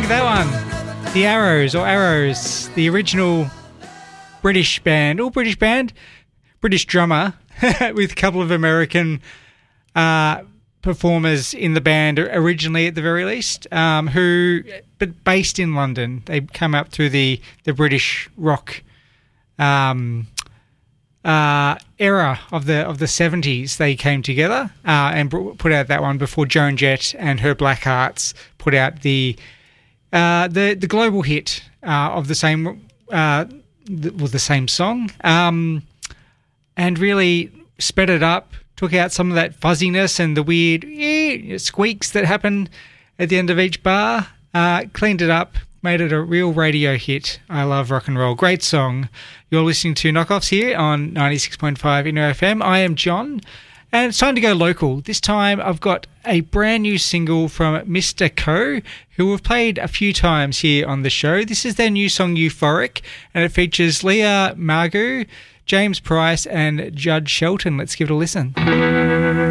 at that one. The Arrows, the original British band, British drummer with a couple of American performers in the band originally, at the very least, but based in London. They come up through the British rock era of the 70s. They came together and put out that one before Joan Jett and her Black Hearts put out the global hit of the same song, and really sped it up, took out some of that fuzziness and the weird squeaks that happen at the end of each bar, cleaned it up, made it a real radio hit. I love rock and roll. Great song. You're listening to Knockoffs here on 96.5 Inner FM. I am John, and it's time to go local. This time I've got a brand new single from Mr. Co, who we've played a few times here on the show. This is their new song Euphoric, and it features Leah Margu, James Price and Judd Shelton. Let's give it a listen.